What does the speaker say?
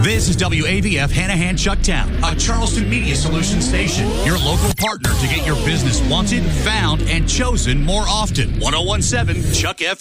This is WAVF Hanahan Chucktown, a Charleston Media Solutions station. Your local partner to get your business wanted, found, and chosen more often. 1017 Chuck FM.